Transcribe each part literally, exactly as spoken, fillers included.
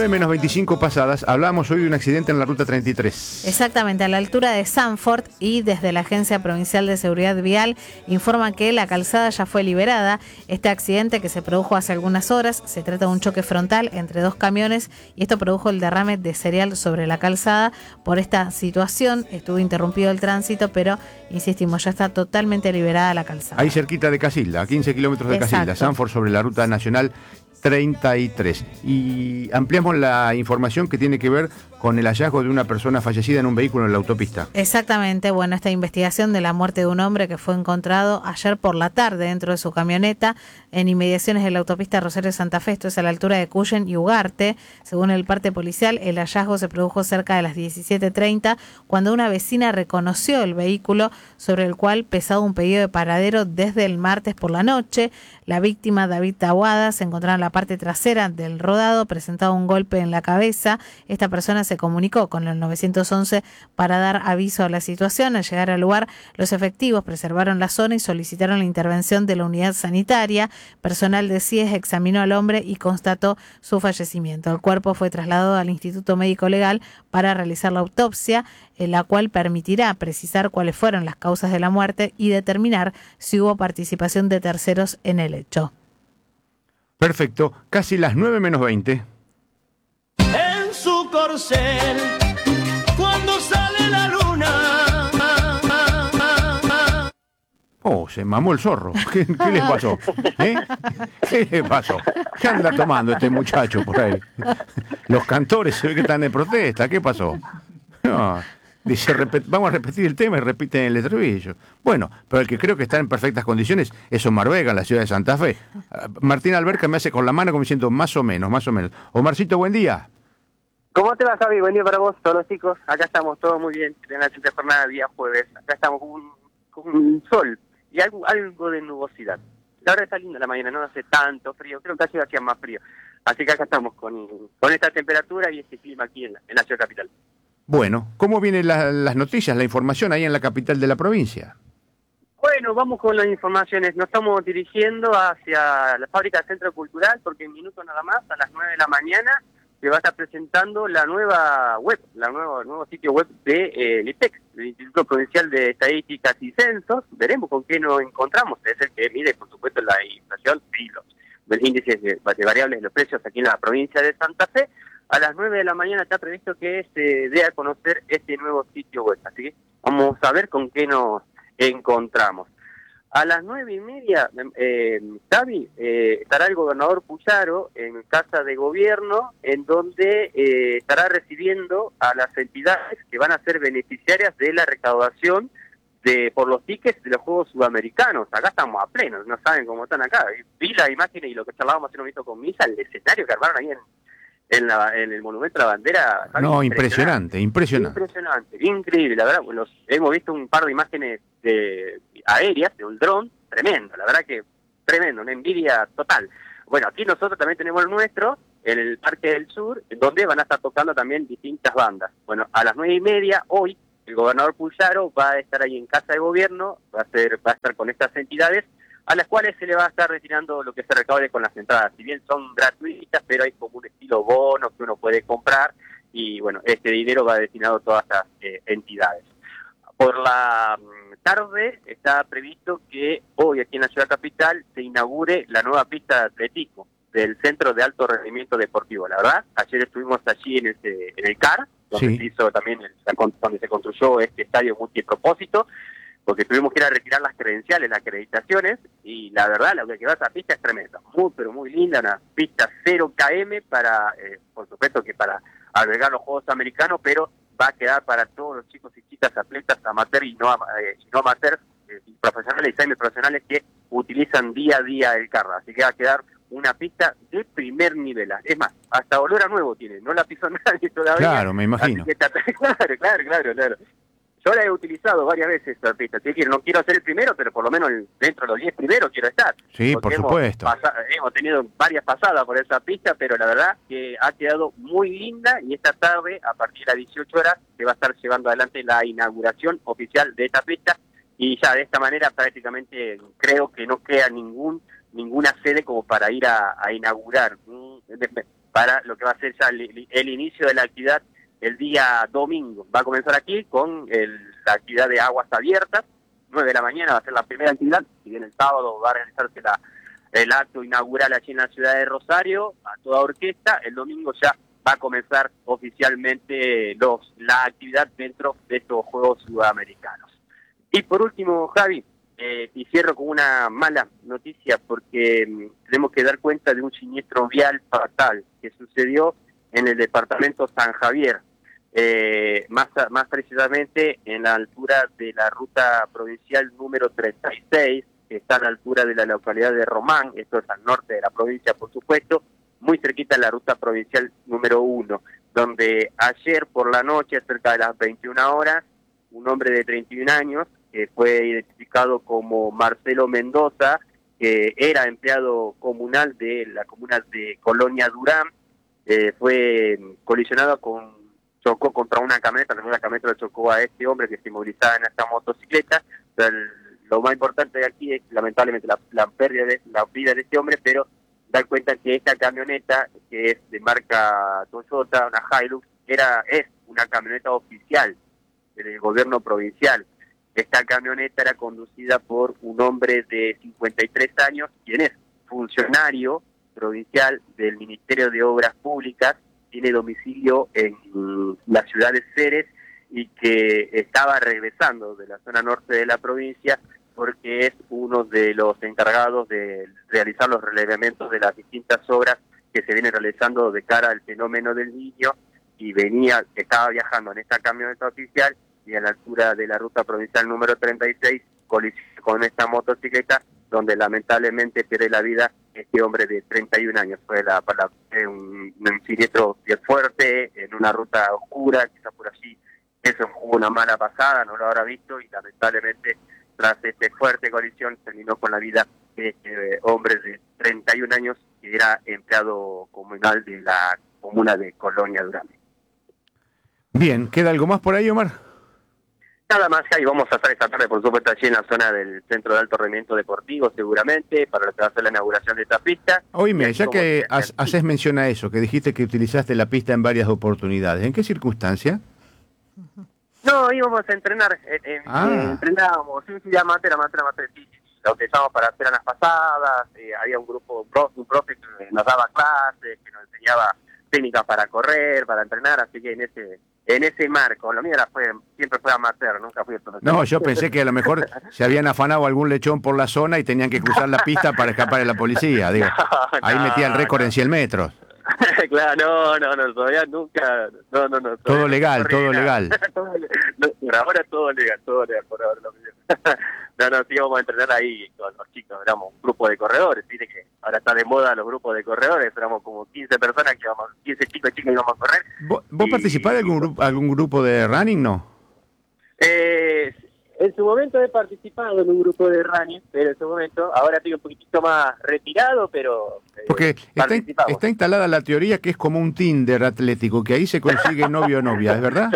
nueve menos veinticinco pasadas, hablamos hoy de un accidente en la ruta treinta y tres. Exactamente, a la altura de Sanford, y desde la Agencia Provincial de Seguridad Vial informan que la calzada ya fue liberada. Este accidente, que se produjo hace algunas horas, se trata de un choque frontal entre dos camiones y esto produjo el derrame de cereal sobre la calzada. Por esta situación estuvo interrumpido el tránsito, pero insistimos, ya está totalmente liberada la calzada. Ahí cerquita de Casilda, a quince kilómetros de Exacto. Casilda, Sanford, sobre la ruta nacional treinta y tres. Y ampliamos la información que tiene que ver con el hallazgo de una persona fallecida en un vehículo en la autopista. Exactamente, bueno, esta investigación de la muerte de un hombre que fue encontrado ayer por la tarde dentro de su camioneta en inmediaciones de la autopista Rosario Santa Fe, esto es a la altura de Cuyen y Ugarte. Según el parte policial, el hallazgo se produjo cerca de las diecisiete treinta, cuando una vecina reconoció el vehículo sobre el cual pesaba un pedido de paradero desde el martes por la noche. La víctima, David Tahuada, se encontraba en la parte trasera del rodado, presentaba un golpe en la cabeza. Esta persona se comunicó con el nueve once para dar aviso a la situación. Al llegar al lugar, los efectivos preservaron la zona y solicitaron la intervención de la unidad sanitaria. Personal de C I E S examinó al hombre y constató su fallecimiento. El cuerpo fue trasladado al Instituto Médico Legal para realizar la autopsia, en la cual permitirá precisar cuáles fueron las causas de la muerte y determinar si hubo participación de terceros en el hecho. Perfecto, casi las nueve menos veinte. En su corcel, cuando sale la luna. Oh, se mamó el zorro. ¿Qué, qué les pasó? ¿Eh? ¿Qué les pasó? ¿Qué anda tomando este muchacho por ahí? Los cantores se ve que están de protesta. ¿Qué pasó? No, dice, repet- vamos a repetir el tema y repiten el estribillo. Bueno, pero el que creo que está en perfectas condiciones es Omar Vega, en la ciudad de Santa Fe. Martín Alberca me hace con la mano como diciendo más o menos, más o menos. Omarcito, buen día. ¿Cómo te va, Javi? Buen día para vos, todos los chicos. Acá estamos todos muy bien en la siguiente jornada de día jueves. Acá estamos con un, con un sol y algo, algo de nubosidad. La verdad está linda la mañana, no hace tanto frío, creo que casi hacía más frío. Así que acá estamos con, con esta temperatura y este clima aquí en la, en la ciudad capital. Bueno, ¿cómo vienen la, las noticias, la información ahí en la capital de la provincia? Bueno, vamos con las informaciones. Nos estamos dirigiendo hacia la fábrica Centro Cultural porque en minutos nada más, a las nueve de la mañana, se va a estar presentando la nueva web, la nueva, el nuevo sitio web de eh, el IPEC, el Instituto Provincial de Estadísticas y Censos. Veremos con qué nos encontramos. Es el que mide, por supuesto, la inflación y los, los índices de, de variables de los precios aquí en la provincia de Santa Fe. A las nueve de la mañana está previsto que se dé a conocer este nuevo sitio web. Así que vamos a ver con qué nos encontramos. A las nueve y media, eh, Xavi, eh, estará el gobernador Puyaro en Casa de Gobierno, en donde eh, estará recibiendo a las entidades que van a ser beneficiarias de la recaudación de por los tickets de los Juegos Sudamericanos. Acá estamos a pleno, no saben cómo están acá. Vi la imagen y lo que charlábamos hace un momento con Misa, el escenario que armaron ahí en, en, la, en el Monumento a la Bandera. Xavi, No, impresionante, impresionante. Impresionante, increíble, la verdad. Los, hemos visto un par de imágenes de aéreas, de un dron, tremendo, la verdad que tremendo, una envidia total. Bueno, aquí nosotros también tenemos el nuestro, en el Parque del Sur, donde van a estar tocando también distintas bandas. Bueno, a las nueve y media, hoy, el gobernador Puyaro va a estar ahí en Casa de Gobierno, va a, ser, va a estar con estas entidades, a las cuales se le va a estar retirando lo que se recaude con las entradas. Si bien son gratuitas, pero hay como un estilo bono que uno puede comprar, y bueno, este dinero va destinado a todas estas eh, entidades. Por la tarde está previsto que hoy aquí en la ciudad capital se inaugure la nueva pista de atletismo del Centro de Alto Rendimiento Deportivo. La verdad, ayer estuvimos allí en, ese, en el C A R, donde, sí. se hizo también el, donde se construyó este estadio multipropósito, porque tuvimos que ir a retirar las credenciales, las acreditaciones, y la verdad, lo que va a esa pista es tremenda, muy pero muy linda, una pista cero kilómetros para, eh, por supuesto que para albergar los Juegos Americanos, pero va a quedar para todos los chicos y chicas atletas amateur y no, eh, y no amateur, eh, y profesionales y semiprofesionales que utilizan día a día el carro. Así que va a quedar una pista de primer nivel. Es más, hasta olor a nuevo tiene, no la pisó nadie todavía. Claro, me imagino. Así que está, claro, claro, claro, claro. Yo la he utilizado varias veces esta pista. Así que no quiero ser el primero, pero por lo menos dentro de los diez primeros quiero estar. Sí, por hemos supuesto. Pasado, hemos tenido varias pasadas por esa pista, pero la verdad que ha quedado muy linda y esta tarde, a partir de las dieciocho horas, se va a estar llevando adelante la inauguración oficial de esta pista y ya de esta manera prácticamente creo que no queda ningún ninguna sede como para ir a, a inaugurar. para lo que va a ser ya el, el inicio de la actividad el día domingo. Va a comenzar aquí con el, la actividad de aguas abiertas, nueve de la mañana va a ser la primera actividad, si bien el sábado va a realizarse la, el acto inaugural allí en la ciudad de Rosario, a toda orquesta, el domingo ya va a comenzar oficialmente los la actividad dentro de estos Juegos Sudamericanos. Y por último, Javi, eh, y cierro con una mala noticia porque mmm, tenemos que dar cuenta de un siniestro vial fatal que sucedió en el departamento San Javier, eh, más, más precisamente en la altura de la ruta provincial número treinta y seis, que está a la altura de la localidad de Román, esto es al norte de la provincia, por supuesto, muy cerquita de la ruta provincial número uno, donde ayer por la noche, cerca de las veintiuna horas, un hombre de treinta y un años, que fue identificado como Marcelo Mendoza, que era empleado comunal de la comuna de Colonia Durán, eh, fue colisionado con, chocó contra una camioneta, la camioneta lo chocó a este hombre que se movilizaba en esta motocicleta. O sea, el, lo más importante de aquí es lamentablemente la, la pérdida de la vida de este hombre, pero dar cuenta que esta camioneta, que es de marca Toyota, una Hilux, era es una camioneta oficial del gobierno provincial. Esta camioneta era conducida por un hombre de cincuenta y tres años, quien es funcionario provincial del Ministerio de Obras Públicas, tiene domicilio en la ciudad de Ceres y que estaba regresando de la zona norte de la provincia porque es uno de los encargados de realizar los relevamientos de las distintas obras que se vienen realizando de cara al fenómeno del Niño, y venía, estaba viajando en esta camioneta oficial y a la altura de la ruta provincial número treinta y seis colisionó con esta motocicleta, donde lamentablemente pierde la vida este hombre de treinta y un años. Fue la, la, un, un siniestro bien fuerte, en una ruta oscura, quizás por allí eso fue una mala pasada, no lo habrá visto, y lamentablemente tras esta fuerte colisión terminó con la vida de este hombre de treinta y un años, que era empleado comunal de la comuna de Colonia Durán. Bien, ¿queda algo más por ahí, Omar? Nada más, y vamos a estar esta tarde, por supuesto, allí en la zona del Centro de Alto Rendimiento Deportivo, seguramente, para lo que va a ser la inauguración de esta pista. Oíme, ya que has, haces mención a eso, que dijiste que utilizaste la pista en varias oportunidades, ¿en qué circunstancia? No, íbamos a entrenar, eh, eh, ah. eh, entrenábamos, sí, sí, amateur, amateur, amateur, sí, sí, lo utilizamos para hacer las pasadas, eh, había un grupo, un profe, un profe que nos daba clases, que nos enseñaba técnicas para correr, para entrenar, así que en ese... En ese marco, lo mío era fue, siempre fue amateur, nunca fui profesional. No, yo pensé que a lo mejor se habían afanado algún lechón por la zona y tenían que cruzar la pista para escapar de la policía. Digo, no, ahí no, metía el récord no. en cien metros. Claro, no, no, no, todavía nunca, no, no, no. Todo legal, todo legal. No, por ahora todo legal, todo legal, por ahora lo mío. No, no, sí, vamos a entrenar ahí con los chicos, éramos un grupo de corredores, viste que ahora está de moda los grupos de corredores, éramos como quince personas que íbamos, quince chicos y chicas que íbamos a correr. ¿Vos, vos y... participás de algún grupo, algún grupo de running, no? Eh, en su momento he participado en un grupo de running, pero en su momento, ahora estoy un poquitito más retirado, pero... Eh, Porque está, está instalada la teoría que es como un Tinder atlético, que ahí se consigue novio o novia, ¿es verdad?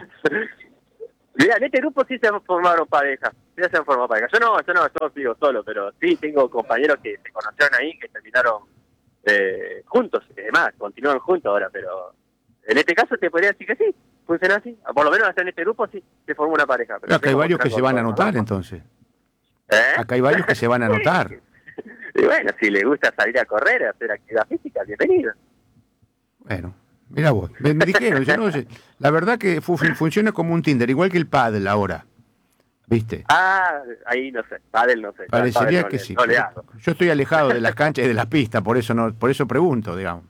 Mira, en este grupo sí se formaron parejas, sí se han formado parejas. Yo no, yo no, yo sigo solo, pero sí tengo compañeros que se conocieron ahí, que terminaron eh, juntos, y demás, continúan juntos ahora, pero en este caso te podría decir que sí, funciona así. Por lo menos hasta en este grupo sí se formó una pareja. Pero acá hay varios que se van a anotar, entonces. ¿Eh? Acá hay varios que se van a anotar. Y bueno, si le gusta salir a correr, a hacer actividad física, bienvenido. Bueno. Mira vos, me, me dijeron, yo no sé, la verdad que fu funciona como un Tinder, igual que el pádel ahora, ¿viste? Ah, ahí no sé, pádel no sé. Parecería no que le, sí. No le hago. Yo estoy alejado de las canchas y de las pistas, por eso no, por eso pregunto, digamos.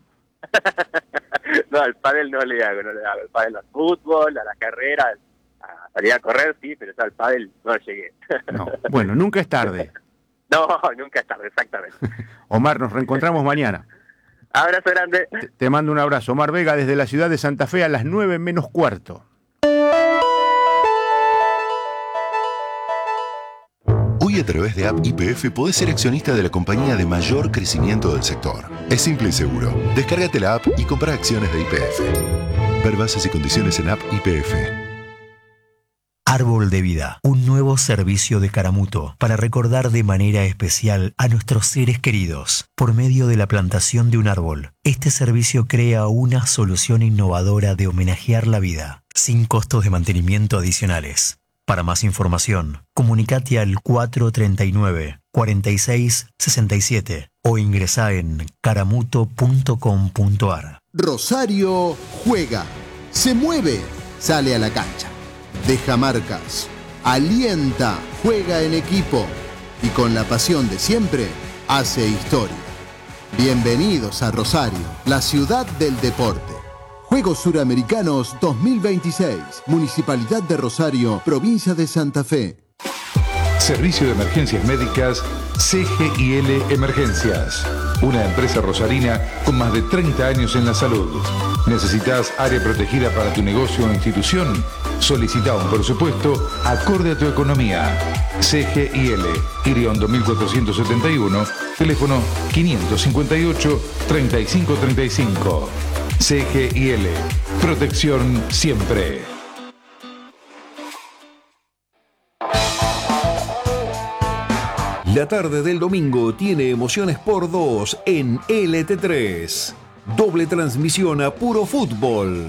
No, al pádel no le hago, no le hago. El pádel al fútbol, a la carrera, a salir a correr, sí, pero al pádel no llegué. No, bueno, nunca es tarde. No, nunca es tarde, exactamente. Omar, nos reencontramos mañana. Abrazo grande. Te, te mando un abrazo. Omar Vega desde la ciudad de Santa Fe a las nueve menos cuarto. Hoy a través de App Y P F podés ser accionista de la compañía de mayor crecimiento del sector. Es simple y seguro. Descárgate la app y compra acciones de Y P F. Ver bases y condiciones en App Y P F. Árbol de Vida, un nuevo servicio de Caramuto para recordar de manera especial a nuestros seres queridos por medio de la plantación de un árbol. Este servicio crea una solución innovadora de homenajear la vida, sin costos de mantenimiento adicionales. Para más información, comunicate al cuatro treinta y nueve, cuarenta y seis, sesenta y siete o ingresá en caramuto punto com punto ar. Rosario juega, se mueve, sale a la cancha, deja marcas, alienta, juega en equipo y con la pasión de siempre hace historia. Bienvenidos a Rosario, la ciudad del deporte. Juegos Suramericanos dos mil veintiséis, Municipalidad de Rosario, Provincia de Santa Fe. Servicio de Emergencias Médicas C G I L Emergencias. Una empresa rosarina con más de treinta años en la salud. ¿Necesitas área protegida para tu negocio o institución? Solicita un presupuesto acorde a tu economía. C G I L, Iriondo mil cuatrocientos setenta y uno, teléfono quinientos cincuenta y ocho, treinta y cinco treinta y cinco. C G I L, protección siempre. La tarde del domingo tiene emociones por dos en L T tres. Doble transmisión a puro fútbol.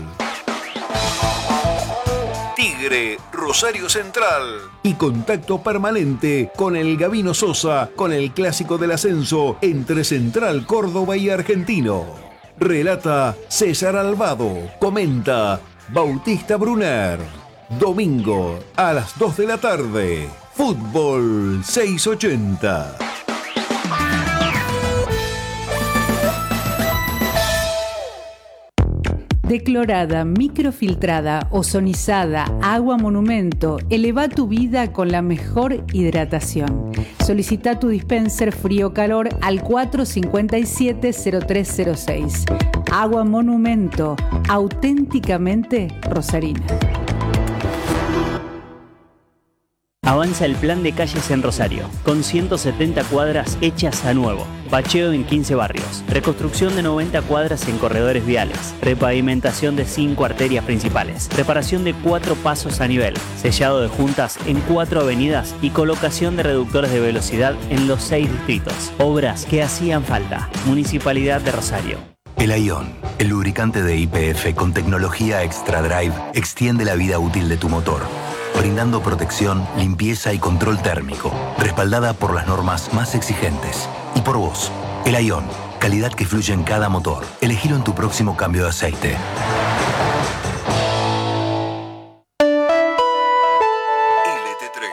Tigre, Rosario Central. Y contacto permanente con el Gabino Sosa con el clásico del ascenso entre Central Córdoba y Argentino. Relata César Alvado. Comenta Bautista Brunner. Domingo a las dos de la tarde. Fútbol seiscientos ochenta. Declorada, microfiltrada, ozonizada, agua monumento, eleva tu vida con la mejor hidratación. Solicita tu dispenser frío-calor al cuatro cinco siete, cero tres cero seis. Agua monumento, auténticamente rosarina. Avanza el plan de calles en Rosario, con ciento setenta cuadras hechas a nuevo, bacheo en quince barrios, reconstrucción de noventa cuadras en corredores viales, repavimentación de cinco arterias principales, reparación de cuatro pasos a nivel, sellado de juntas en cuatro avenidas y colocación de reductores de velocidad en los seis distritos. Obras que hacían falta. Municipalidad de Rosario. El Ion, el lubricante de Y P F con tecnología Extra Drive, extiende la vida útil de tu motor, brindando protección, limpieza y control térmico, respaldada por las normas más exigentes. Y por vos, el Ion, calidad que fluye en cada motor. Elegilo en tu próximo cambio de aceite.